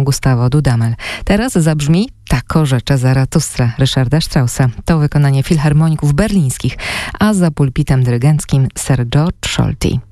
muzyką Gustavo Dudamel. Teraz zabrzmi Tak orzecze Zaratustra Ryszarda Straussa. To wykonanie filharmoników berlińskich, a za pulpitem dyrygenckim Sir George Scholti.